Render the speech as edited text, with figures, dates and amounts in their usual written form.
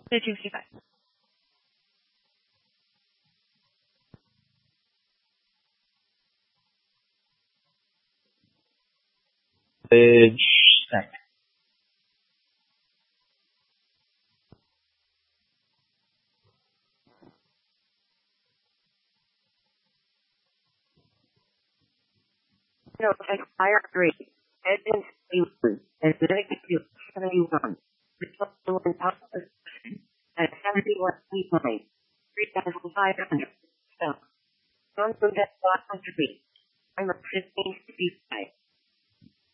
165. Bridge set. No, fire 3. Engine 71. And negative 71. Responsible in top at 71.9. 3,500. Stop. On from that 100 feet.